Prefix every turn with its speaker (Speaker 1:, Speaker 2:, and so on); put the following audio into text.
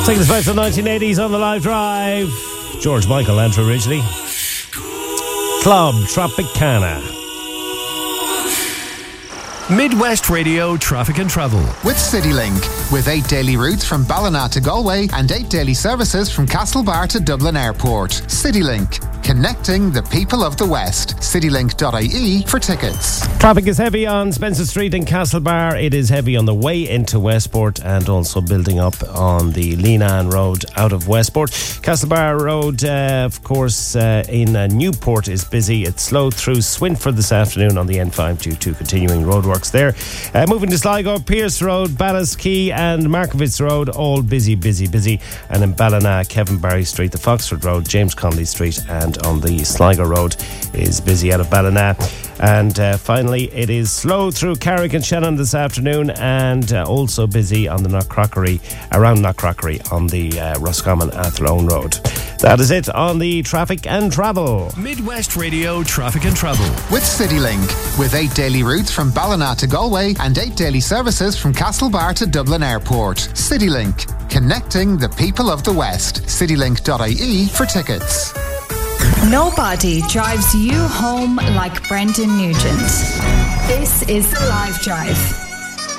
Speaker 1: Taking us back to the 1980s on the Live Drive. George Michael enter originally. Club Tropicana.
Speaker 2: Midwest Radio Traffic and Travel
Speaker 3: with CityLink, with 8 daily routes from Ballina to Galway and 8 daily services from Castlebar to Dublin Airport. CityLink, connecting the people of the West. CityLink.ie for tickets.
Speaker 1: Traffic is heavy on Spencer Street in Castlebar. It is heavy on the way into Westport and also building up on the Leenane Road out of Westport. Castlebar Road, of course, in Newport is busy. It's slowed through Swinford this afternoon on the N5 due to continuing roadworks there. Moving to Sligo, Pierce Road, Ballasquey and Markovitz Road, all busy. And in Ballina, Kevin Barry Street, the Foxford Road, James Connolly Street and on the Sligo Road is busy out of Ballina. And finally, it is slow through Carrick and Shannon this afternoon and also busy on the around Knockcrockery on the Roscommon Athlone Road. That is it on the Traffic and Travel.
Speaker 2: Midwest Radio Traffic and Travel
Speaker 3: with CityLink, with 8 daily routes from Ballina to Galway and 8 daily services from Castlebar to Dublin Airport. CityLink, connecting the people of the West. CityLink.ie for tickets.
Speaker 4: Nobody drives you home like Brendan Nugent. This is The Live Drive.